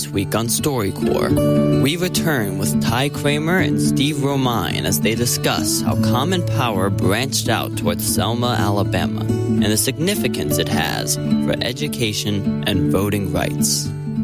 week on StoryCorps, we return with Ty Kramer and Steve Romine as they discuss how Common Power branched out towards Selma, Alabama, and the significance it has for education and voting rights.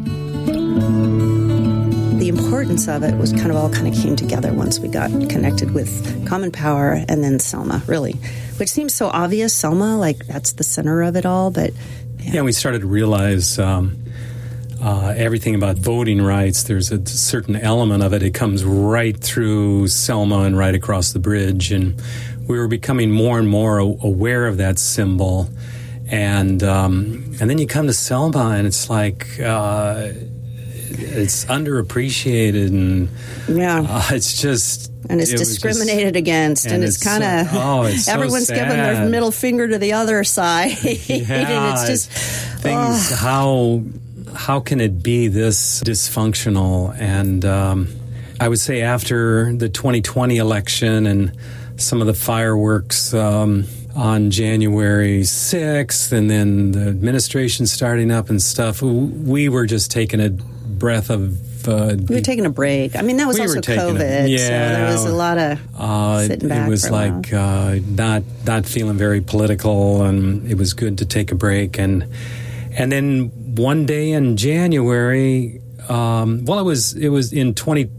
The importance of it was kind of came together once we got connected with Common Power and then Selma, really, which seems so obvious. Selma, like that's the center of it all, but yeah, we started to realize everything about voting rights. There's a certain element of it. It comes right through Selma and right across the bridge, and we were becoming more and more aware of that symbol. And then you come to Selma, and it's like it's underappreciated, and it's just. And it's discriminated against, and it's kind of everyone's giving their middle finger to the other side. Yeah, and it's just things. How can it be this dysfunctional? And I would say after the 2020 election and some of the fireworks on January 6th, and then the administration starting up and stuff, we were just taking a breath of. We were taking a break. I mean, that was also COVID, so there was a lot of sitting back. It was like not feeling very political, and it was good to take a break. And then one day in January, it was in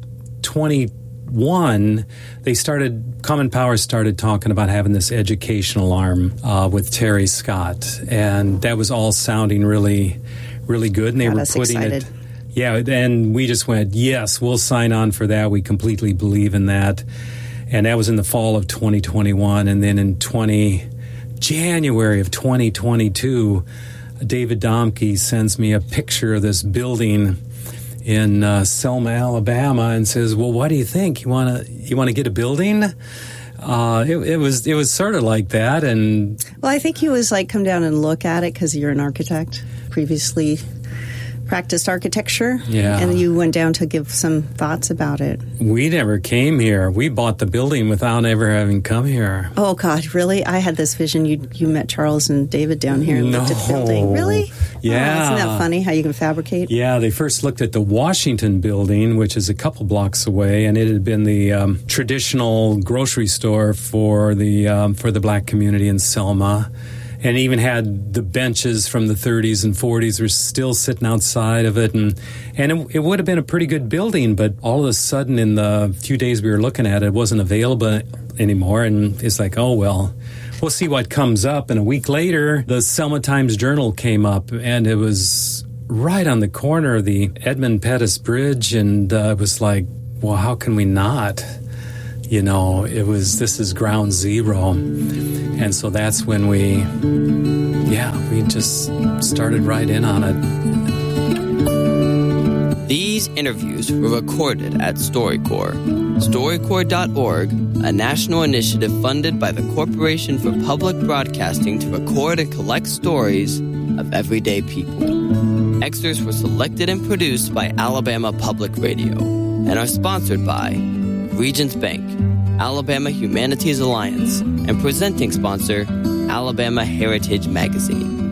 2021. Common Power started talking about having this educational arm with Terry Scott, and that was all sounding really, really good. And they were putting excited. Yeah, and we just went, yes, we'll sign on for that. We completely believe in that. And that was in the fall of 2021. And then in January of 2022, David Domke sends me a picture of this building in Selma, Alabama, and says, well, what do you think? You want to get a building? It was sort of like that. And well, I think he was like, come down and look at it because you're an architect, previously practiced architecture, and you went down to give some thoughts about it. We never came here. We bought the building without ever having come here. Oh, God, really? I had this vision. You met Charles and David down here and looked at the building. Really? Yeah. Isn't that funny how you can fabricate? Yeah, they first looked at the Washington building, which is a couple blocks away, and it had been the traditional grocery store for the black community in Selma. And even had the benches from the 30s and 40s were still sitting outside of it. And it would have been a pretty good building, but all of a sudden in the few days we were looking at it, it wasn't available anymore. And it's like, oh, well, we'll see what comes up. And a week later, the Selma Times-Journal came up, and it was right on the corner of the Edmund Pettus Bridge. And it was like, well, how can we not? You know, this is ground zero. And so that's when we just started right in on it. These interviews were recorded at StoryCorps. StoryCorps.org, a national initiative funded by the Corporation for Public Broadcasting to record and collect stories of everyday people. Extras were selected and produced by Alabama Public Radio and are sponsored by Regions Bank, Alabama Humanities Alliance, and presenting sponsor, Alabama Heritage Magazine.